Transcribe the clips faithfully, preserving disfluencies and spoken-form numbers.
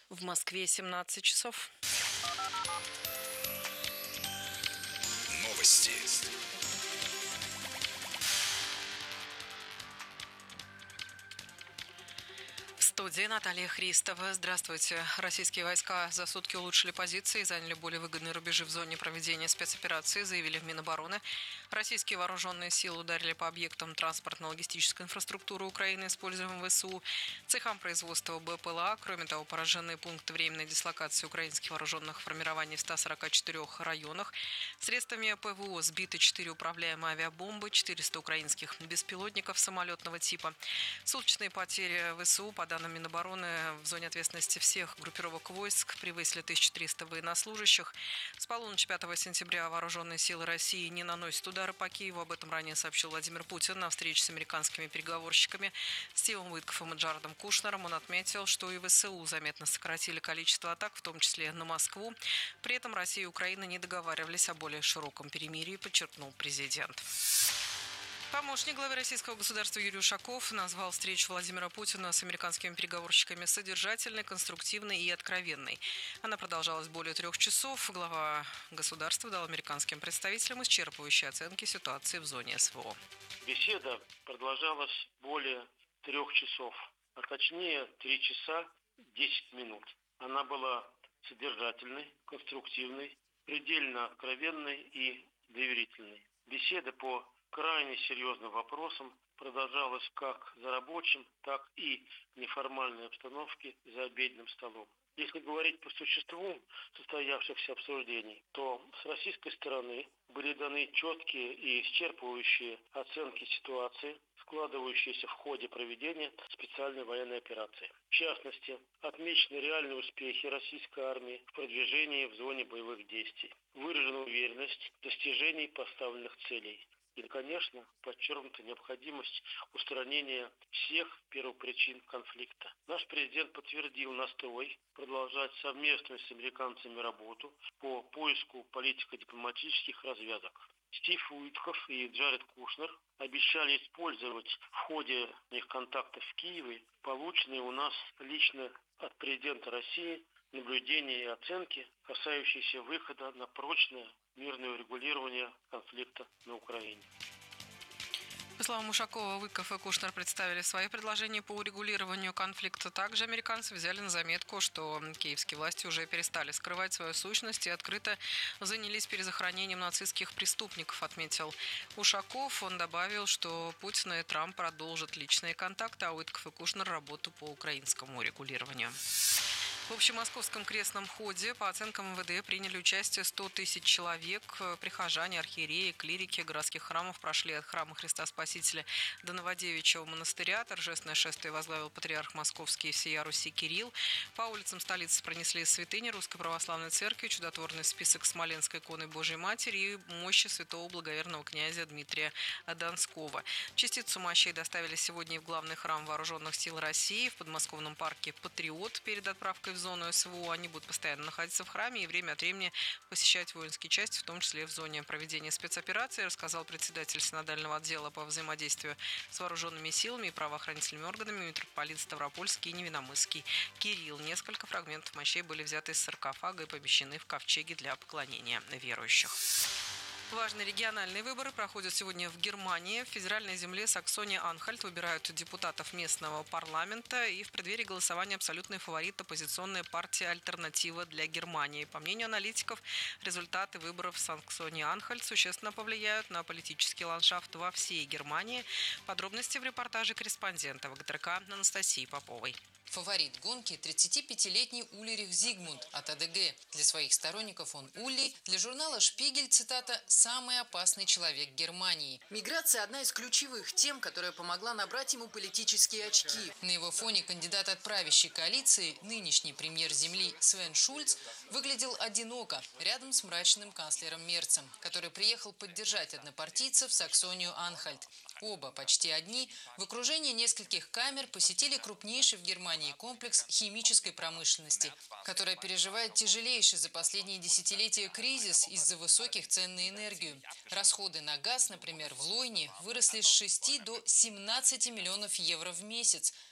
В Москве семнадцать часов. Новости. В студии Наталья Христова. Здравствуйте. Российские войска за сутки улучшили позиции и заняли более выгодные рубежи в зоне проведения спецоперации, заявили в Минобороны. Российские вооруженные силы ударили по объектам транспортно-логистической инфраструктуры Украины, используемым ВСУ, цехам производства БПЛА. Кроме того, поражены пункты временной дислокации украинских вооруженных формирований в ста сорока четырёх районах. Средствами ПВО сбиты четыре управляемые авиабомбы, четыреста украинских беспилотников самолетного типа. Суточные потери ВСУ, по данным Минобороны, в зоне ответственности всех группировок войск превысили тысячу триста военнослужащих. С полуночи пятого сентября вооруженные силы России не наносят удары по Киеву. Об этом ранее сообщил Владимир Путин на встрече с американскими переговорщиками Стивом Уиткофом и Джаредом Кушнером. Он отметил, что и ВСУ заметно сократили количество атак, в том числе на Москву. При этом Россия и Украина не договаривались о более широком перемирии, подчеркнул президент. Помощник главы российского государства Юрий Ушаков назвал встречу Владимира Путина с американскими переговорщиками содержательной, конструктивной и откровенной. Она продолжалась более трех часов. Глава государства дал американским представителям исчерпывающие оценки ситуации в зоне СВО. Беседа продолжалась более трех часов, а точнее три часа десять минут. Она была содержательной, конструктивной, предельно откровенной и доверительной. Беседа по крайне серьезным вопросам продолжалась как за рабочим, так и в неформальной обстановке за обеденным столом. Если говорить по существу состоявшихся обсуждений, то с российской стороны были даны четкие и исчерпывающие оценки ситуации, складывающиеся в ходе проведения специальной военной операции. В частности, отмечены реальные успехи российской армии в продвижении в зоне боевых действий. Выражена уверенность в достижении поставленных целей. И, конечно, подчеркнута необходимость устранения всех первопричин конфликта. Наш президент подтвердил настрой продолжать совместную с американцами работу по поиску политико-дипломатических развязок. Стив Уиткоф и Джаред Кушнер обещали использовать в ходе их контактов в Киеве полученные у нас лично от президента России наблюдения и оценки, касающиеся выхода на прочное мирное урегулирование конфликта на Украине. По словам Ушакова, Уиткоф и Кушнер представили свои предложения по урегулированию конфликта. Также американцы взяли на заметку, что киевские власти уже перестали скрывать свою сущность и открыто занялись перезахоронением нацистских преступников, отметил Ушаков. Он добавил, что Путин и Трамп продолжат личные контакты, а Уиткоф и Кушнер работу по украинскому урегулированию. В общемосковском крестном ходе, по оценкам МВД, приняли участие сто тысяч человек. Прихожане, архиереи, клирики городских храмов прошли от храма Христа Спасителя до Новодевичьего монастыря. Торжественное шествие возглавил патриарх Московский и всея Руси Кирилл. По улицам столицы пронесли святыни Русской Православной Церкви, чудотворный список Смоленской иконы Божьей Матери и мощи святого благоверного князя Дмитрия Донского. Частицу мощей доставили сегодня и в главный храм Вооруженных сил России в подмосковном парке «Патриот» перед отправкой в зону СВО. Они будут постоянно находиться в храме и время от времени посещать воинские части, в том числе в зоне проведения спецоперации, рассказал председатель синодального отдела по взаимодействию с вооруженными силами и правоохранительными органами митрополит Ставропольский и Невиномысский Кирилл. Несколько фрагментов мощей были взяты из саркофага и помещены в ковчеги для поклонения верующих. Важные региональные выборы проходят сегодня в Германии. В федеральной земле Саксония-Анхальт выбирают депутатов местного парламента. И в преддверии голосования абсолютный фаворит — оппозиционная партия «Альтернатива для Германии». По мнению аналитиков, результаты выборов в Саксонии-Анхальт существенно повлияют на политический ландшафт во всей Германии. Подробности в репортаже корреспондента ВГТРК Анастасии Поповой. Фаворит гонки – тридцатипятилетний Ульрих Зигмунд от АДГ. Для своих сторонников он Улли, для журнала «Шпигель», цитата, «самый опасный человек Германии». Миграция – одна из ключевых тем, которая помогла набрать ему политические очки. На его фоне кандидат от правящей коалиции, нынешний премьер земли Свен Шульц, выглядел одиноко, рядом с мрачным канцлером Мерцем, который приехал поддержать однопартийцев в Саксонию-Анхальт. Оба, почти одни, в окружении нескольких камер посетили крупнейший в Германии комплекс химической промышленности, которая переживает тяжелейший за последние десятилетия кризис из-за высоких цен на энергию. Расходы на газ, например, в Лойне выросли с шести до семнадцати миллионов евро в месяц.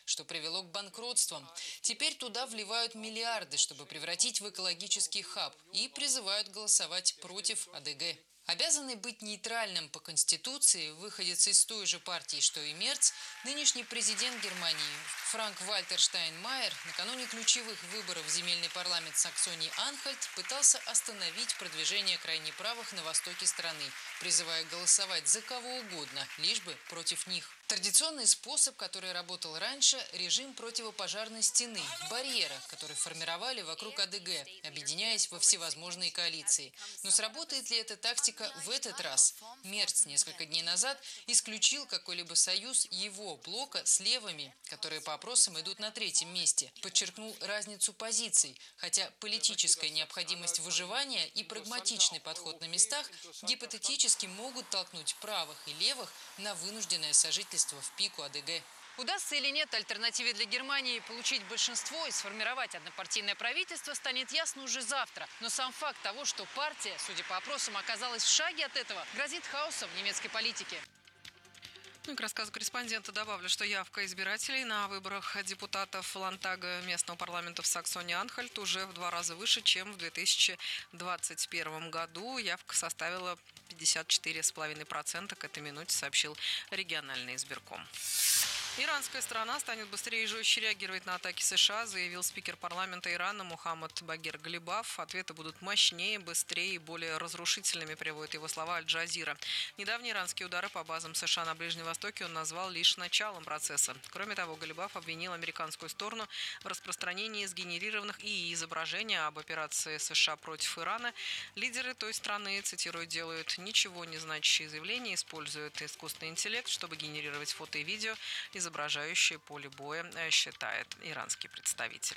что привело к банкротствам. Теперь туда вливают миллиарды, чтобы превратить в экологический хаб, и призывают голосовать против АДГ. Обязанный быть нейтральным по Конституции, выходец из той же партии, что и Мерц, нынешний президент Германии Франк-Вальтер Штайнмайер накануне ключевых выборов в земельный парламент Саксонии-Анхальт пытался остановить продвижение крайне правых на востоке страны, призывая голосовать за кого угодно, лишь бы против них. Традиционный способ, который работал раньше – режим противопожарной стены, барьера, который формировали вокруг АДГ, объединяясь во всевозможные коалиции. Но сработает ли эта тактика в этот раз? Мерц несколько дней назад исключил какой-либо союз его блока с левыми, которые по опросам идут на третьем месте. Подчеркнул разницу позиций, хотя политическая необходимость выживания и прагматичный подход на местах гипотетически могут толкнуть правых и левых на вынужденное сожительство в пику АДГ. Удастся или нет альтернативе для Германии получить большинство и сформировать однопартийное правительство, станет ясно уже завтра. Но сам факт того, что партия, судя по опросам, оказалась в шаге от этого, грозит хаосом в немецкой политике. Ну, к рассказу корреспондента добавлю, что явка избирателей на выборах депутатов Ландтага местного парламента в Саксонии-Анхальт уже в два раза выше, чем в две тысячи двадцать первом году. Явка составила пятьдесят четыре целых пять десятых процента к этой минуте, сообщил региональный избирком. Иранская сторона станет быстрее и жестче реагировать на атаки США, заявил спикер парламента Ирана Мухаммад Багир Галибаф. Ответы будут мощнее, быстрее и более разрушительными, приводит его слова Аль-Джазира. Недавние иранские удары по базам США на Ближнем Востоке он назвал лишь началом процесса. Кроме того, Галибаф обвинил американскую сторону в распространении сгенерированных ИИ изображений об операции США против Ирана. Лидеры той страны, цитирую, делают ничего не значащие заявления, используют искусственный интеллект, чтобы генерировать фото и видео, изображающее поле боя, считает иранский представитель.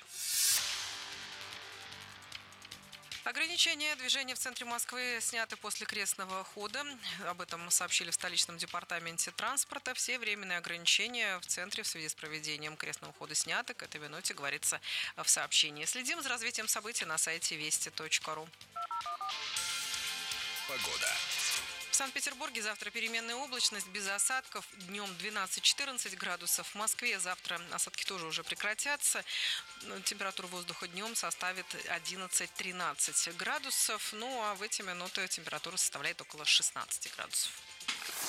Ограничения движения в центре Москвы сняты после крестного хода. Об этом сообщили в столичном департаменте транспорта. Все временные ограничения в центре в связи с проведением крестного хода сняты. К этой минуте говорится в сообщении. Следим за развитием событий на сайте вести точка ру. Погода. В Санкт-Петербурге завтра переменная облачность, без осадков. Днем двенадцать-четырнадцать градусов. В Москве завтра осадки тоже уже прекратятся. Температура воздуха днем составит одиннадцать-тринадцать градусов. Ну а в эти минуты температура составляет около шестнадцати градусов.